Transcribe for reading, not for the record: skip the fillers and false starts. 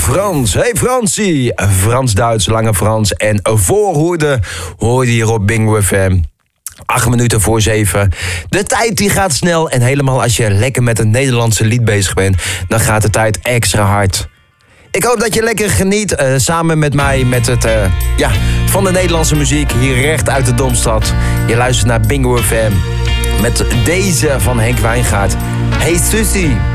Frans. Hey Fransie. Frans-Duits, Lange Frans. En voorhoorde hoorde hier op Bingo FM. 8 minuten voor 7. De tijd die gaat snel. En helemaal als je lekker met een Nederlandse lied bezig bent, dan gaat de tijd extra hard. Ik hoop dat je lekker geniet samen met mij met het, van de Nederlandse muziek hier recht uit de Domstad. Je luistert naar Bingo FM met deze van Henk Wijngaard. Hey Susie.